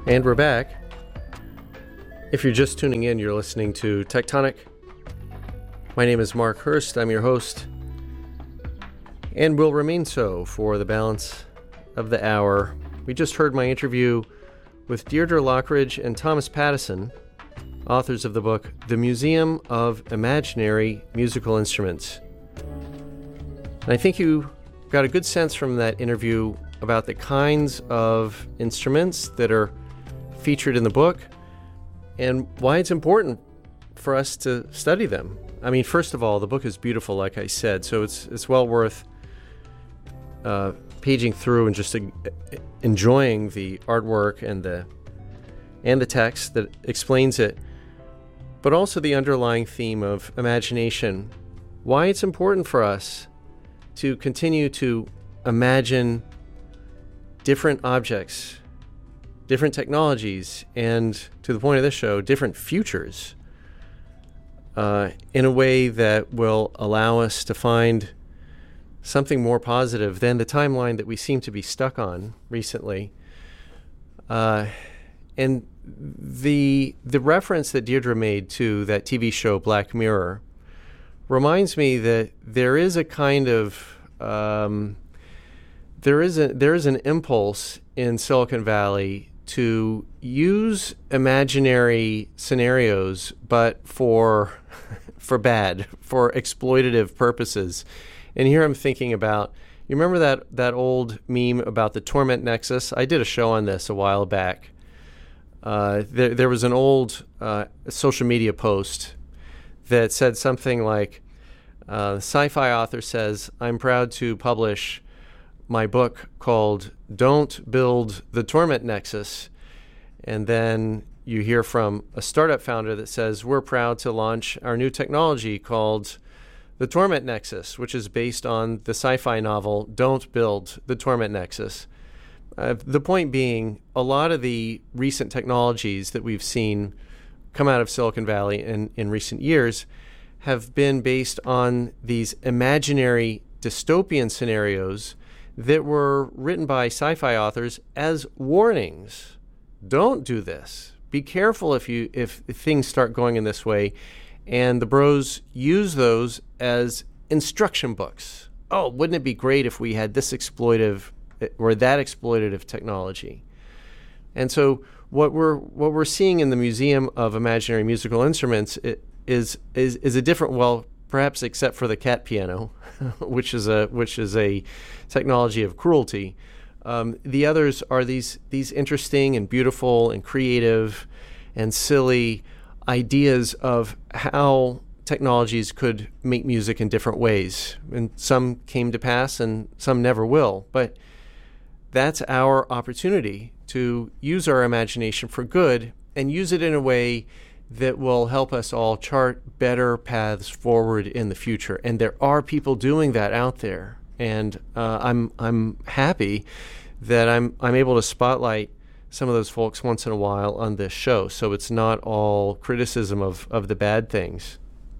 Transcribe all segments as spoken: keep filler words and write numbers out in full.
And we're back. If you're just tuning in, you're listening to Tectonic. My name is Mark Hurst. I'm your host, and will remain so for the balance of the hour. We just heard my interview with Deirdre Lockridge and Thomas Pattison, authors of the book The Museum of Imaginary Musical Instruments. And I think you got a good sense from that interview about the kinds of instruments that are featured in the book and why it's important for us to study them. I mean, first of all, the book is beautiful, like I said, so it's it's well worth uh, paging through and just uh, enjoying the artwork and the and the text that explains it, but also the underlying theme of imagination, why it's important for us to continue to imagine different objects, different technologies, and, to the point of this show, different futures uh, in a way that will allow us to find something more positive than the timeline that we seem to be stuck on recently. Uh, and the the reference that Deirdre made to that T V show Black Mirror reminds me that there is a kind of um, there is a there is an impulse in Silicon Valley to use imaginary scenarios, but for for bad, for exploitative purposes. And here I'm thinking about, you remember that that old meme about the Torment Nexus? I did a show on this a while back. Uh, there, there was an old uh, social media post that said something like, uh, sci-fi author says, "I'm proud to publish my book called Don't Build the Torment Nexus." And then you hear from a startup founder that says, "We're proud to launch our new technology called the Torment Nexus, which is based on the sci-fi novel Don't Build the Torment Nexus." Uh, the point being, a lot of the recent technologies that we've seen come out of Silicon Valley in, in recent years have been based on these imaginary dystopian scenarios that were written by sci-fi authors as warnings. Don't do this. Be careful if you if things start going in this way. And the bros use those as instruction books. Oh, wouldn't it be great if we had this exploitive or that exploitative technology? And so what we're what we're seeing in the Museum of Imaginary Musical Instruments is is is a different, well, perhaps except for the cat piano, which is a which is a technology of cruelty. Um, the others are these these interesting and beautiful and creative and silly ideas of how technologies could make music in different ways. And some came to pass and some never will. But that's our opportunity to use our imagination for good and use it in a way that will help us all chart better paths forward in the future. And there are people doing that out there. And uh, I'm I'm happy that I'm I'm able to spotlight some of those folks once in a while on this show, so it's not all criticism of, of the bad things.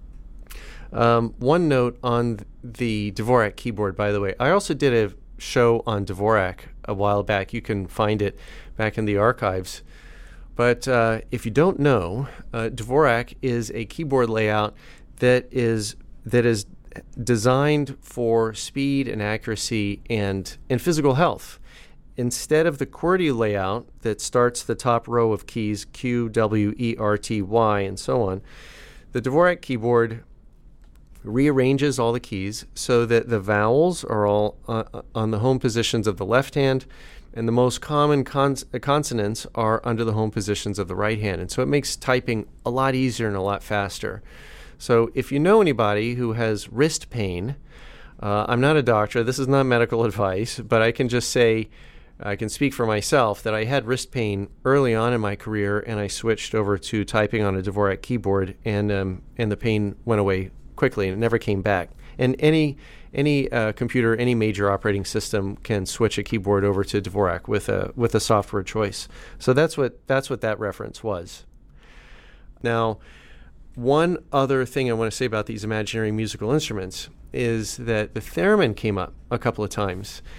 Um, one note on the Dvorak keyboard, by the way. I also did a show on Dvorak a while back. You can find it back in the archives. But uh, if you don't know, uh, Dvorak is a keyboard layout that is that is designed for speed and accuracy and, and physical health. Instead of the QWERTY layout that starts the top row of keys, Q, W, E, R, T, Y, and so on, the Dvorak keyboard rearranges all the keys so that the vowels are all uh, on the home positions of the left hand, and the most common cons- consonants are under the home positions of the right hand. And so it makes typing a lot easier and a lot faster. So if you know anybody who has wrist pain, uh, I'm not a doctor, this is not medical advice, but I can just say, I can speak for myself that I had wrist pain early on in my career, and I switched over to typing on a Dvorak keyboard, and um, and the pain went away quickly, and it never came back. And any any uh, computer, any major operating system can switch a keyboard over to Dvorak with a with a software choice. So that's what that's what that reference was. Now, one other thing I want to say about these imaginary musical instruments is that the theremin came up a couple of times.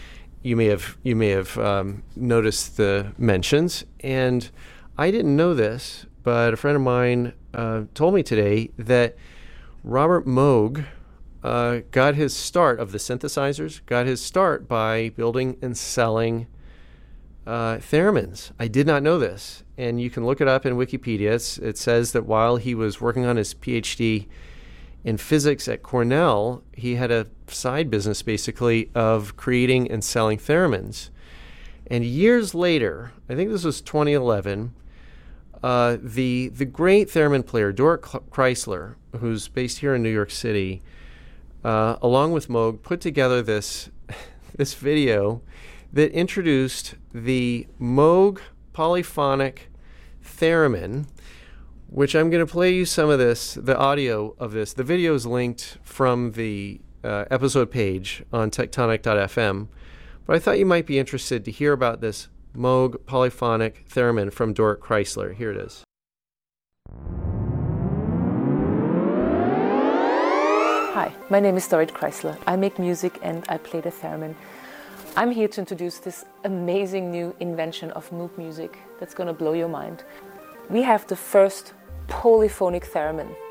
you may have you may have um, noticed the mentions, and I didn't know this, but a friend of mine uh, told me today that Robert Moog uh, got his start of the synthesizers, got his start by building and selling uh, theremins. I did not know this, and you can look it up in Wikipedia. It's, it says that while he was working on his PhD in physics at Cornell, he had a side business basically of creating and selling theremins. And years later, I think this was twenty eleven, uh, the the great theremin player Dorrit Chrysler, who's based here in New York City, uh, along with Moog, put together this this video that introduced the Moog polyphonic theremin, which I'm going to play you some of this, the audio of this. The video is linked from the uh, episode page on tectonic dot f m, but I thought you might be interested to hear about this Moog polyphonic theremin from Dorrit Chrysler. Here it is. Hi, my name is Dorrit Chrysler. I make music and I play the theremin. I'm here to introduce this amazing new invention of Moog music that's going to blow your mind. We have the first polyphonic theremin.